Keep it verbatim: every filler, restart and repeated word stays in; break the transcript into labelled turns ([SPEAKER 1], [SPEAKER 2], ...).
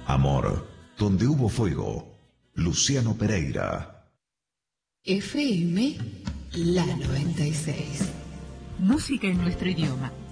[SPEAKER 1] Amor, donde hubo fuego. Luciano Pereira.
[SPEAKER 2] F M La noventa y seis. Música en nuestro idioma.